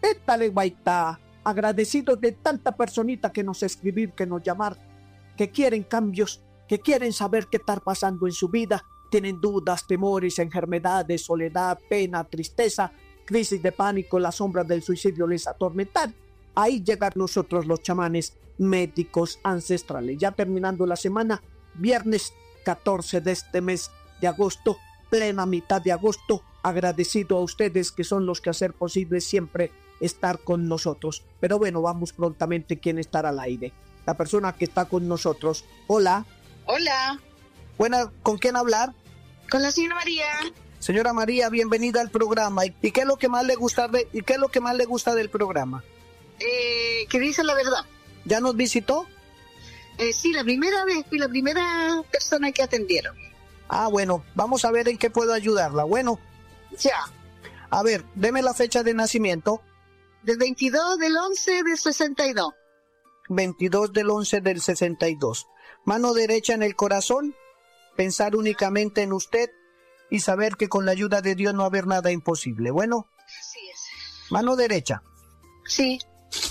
Étale, guaita. Agradecidos de tanta personita que nos escribir, que nos llamar, que quieren cambios, que quieren saber qué está pasando en su vida. Tienen dudas, temores, enfermedades, soledad, pena, tristeza, crisis de pánico, las sombras del suicidio les atormentan. Ahí llegan nosotros los chamanes médicos ancestrales. Ya terminando la semana, viernes 14 de este mes de agosto, plena mitad de agosto, agradecido a ustedes que son los que hacer posible siempre estar con nosotros. Pero bueno, vamos prontamente quién estará al aire. La persona que está con nosotros. Hola. Hola. Buena, ¿con quién hablar? Con la señora María. Señora María, bienvenida al programa. ¿Y qué es lo que más le gusta del programa? Que dice la verdad. ¿Ya nos visitó? Sí, la primera vez, fui la primera persona que atendieron. Ah, bueno, vamos a ver en qué puedo ayudarla. Bueno. Ya. A ver, deme la fecha de nacimiento. Del 22 del 11 del 62. 22 del 11 del 62. Mano derecha en el corazón, pensar únicamente en usted y saber que con la ayuda de Dios no va a haber nada imposible. Bueno. Así es. Mano derecha. Sí.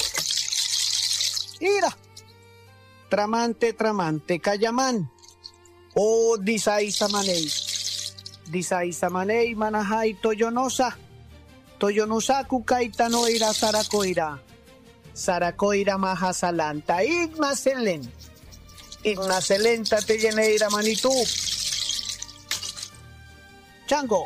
Mira. Tramante, tramante, Cayamán. Oh, Disaisamanei. Disaisamanei, Manajai, Toyonosa. Toyonosa, Kukaitanoira, Saracoira. Saracoira, Mahasalanta. Igmaselen. Ignaselenta, Teyeneira, Manitú. Chango.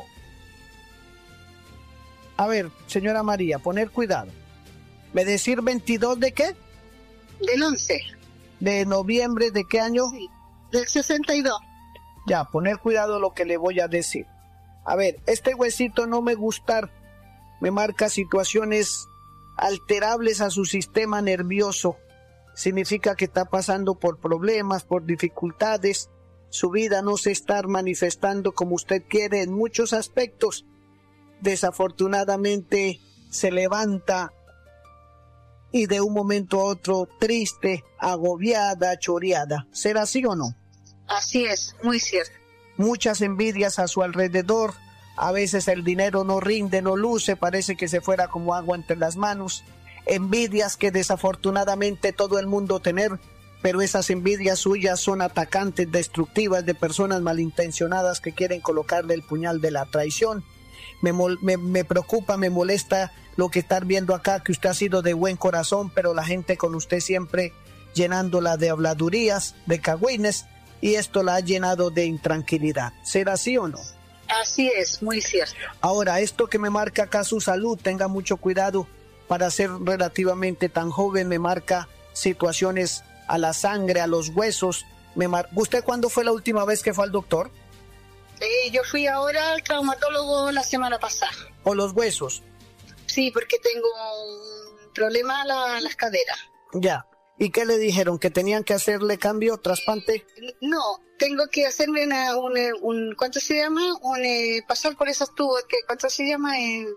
A ver, señora María, poner cuidado. ¿Me decir 22 de qué? Del 11. ¿De noviembre de qué año? Sí, del 62. Ya, poner cuidado lo que le voy a decir. A ver, este huesito no me gusta, me marca situaciones alterables a su sistema nervioso. Significa que está pasando por problemas, por dificultades. Su vida no se está manifestando como usted quiere en muchos aspectos. Desafortunadamente se levanta y de un momento a otro triste, agobiada, choreada. ¿Será así o no? Así es, muy cierto. Muchas envidias a su alrededor. A veces el dinero no rinde, no luce, parece que se fuera como agua entre las manos. Envidias que desafortunadamente todo el mundo tener, pero esas envidias suyas son atacantes, destructivas, de personas malintencionadas que quieren colocarle el puñal de la traición. Me preocupa, me molesta lo que estar viendo acá, que usted ha sido de buen corazón, pero la gente con usted siempre llenándola de habladurías, de cagüines, y esto la ha llenado de intranquilidad. ¿Será así o no? Así es, muy cierto. Ahora, esto que me marca acá su salud, tenga mucho cuidado. Para ser relativamente tan joven, me marca situaciones a la sangre, a los huesos. ¿Usted cuándo fue la última vez que fue al doctor? Yo fui ahora al traumatólogo la semana pasada. ¿O los huesos? Sí, porque tengo un problema a las caderas. Ya. ¿Y qué le dijeron? ¿Que tenían que hacerle cambio, trasplante? No, tengo que hacerme ¿cuánto se llama? Pasar por esos tubos, ¿cuánto se llama?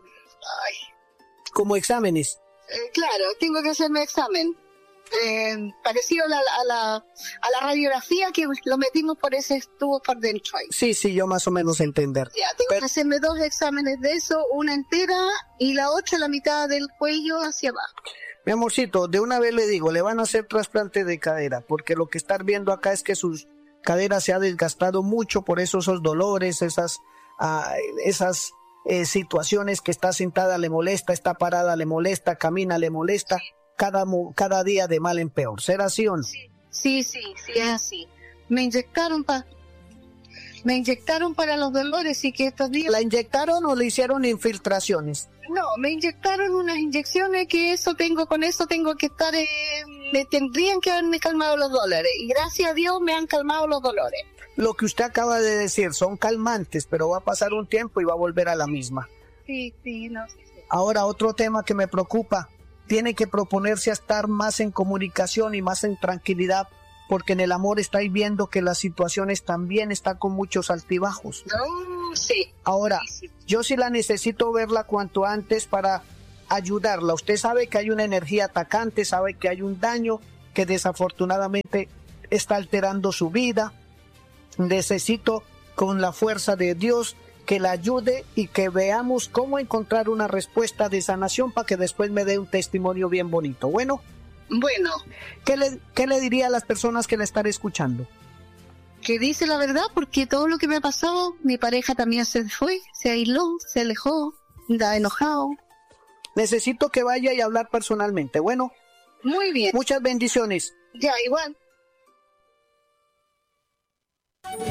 Como exámenes. Claro, tengo que hacerme examen. Parecido a la radiografía, que lo metimos por ese tubo por dentro ahí. Sí, yo más o menos entender. Ya, tengo que hacerme 2 exámenes de eso, una entera y la otra la mitad del cuello hacia abajo. Mi amorcito, de una vez le digo, le van a hacer trasplante de cadera, porque lo que están viendo acá es que sus caderas se ha desgastado mucho, por eso esos dolores, esas situaciones que está sentada le molesta, está parada le molesta, camina le molesta, cada día de mal en peor. ¿Será así o no? Sí, es así. Me inyectaron para los dolores y que estos días... ¿La inyectaron o le hicieron infiltraciones? No, me inyectaron unas inyecciones que con eso tengo que estar... me tendrían que haberme calmado los dolores y gracias a Dios me han calmado los dolores. Lo que usted acaba de decir son calmantes, pero va a pasar un tiempo y va a volver a la misma. Sí, no. Sí. Ahora, otro tema que me preocupa, tiene que proponerse a estar más en comunicación y más en tranquilidad, porque en el amor estáis viendo que las situaciones también están con muchos altibajos. No, sí. Ahora, yo sí la necesito verla cuanto antes para ayudarla. Usted sabe que hay una energía atacante, sabe que hay un daño que desafortunadamente está alterando su vida. Necesito, con la fuerza de Dios, que la ayude y que veamos cómo encontrar una respuesta de sanación para que después me dé un testimonio bien bonito. Bueno, ¿qué le diría a las personas que la están escuchando? Que dice la verdad, porque todo lo que me ha pasado, mi pareja también se fue, se aisló, se alejó, está enojado. Necesito que vaya y hablar personalmente. Bueno, muy bien. Muchas bendiciones. Ya, igual.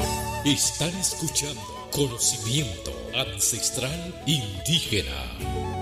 Están escuchando Conocimiento Ancestral Indígena.